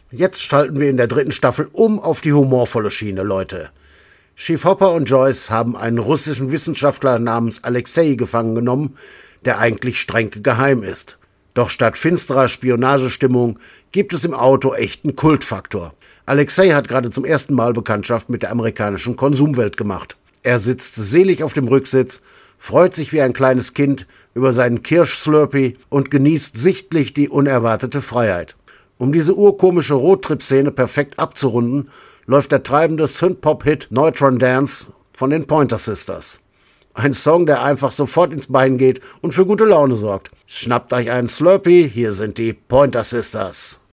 Jetzt schalten wir in der 3. Staffel auf die humorvolle Schiene, Leute. Chief Hopper und Joyce haben einen russischen Wissenschaftler namens Alexei gefangen genommen, der eigentlich streng geheim ist. Doch statt finsterer Spionagestimmung gibt es im Auto echten Kultfaktor. Alexei hat gerade zum ersten Mal Bekanntschaft mit der amerikanischen Konsumwelt gemacht. Er sitzt selig auf dem Rücksitz, freut sich wie ein kleines Kind über seinen Kirschslurpee und genießt sichtlich die unerwartete Freiheit. Um diese urkomische Roadtrip-Szene perfekt abzurunden, läuft der treibende Synthpop-Hit Neutron Dance von den Pointer Sisters. Ein Song, der einfach sofort ins Bein geht und für gute Laune sorgt. Schnappt euch einen Slurpee, hier sind die Pointer Sisters.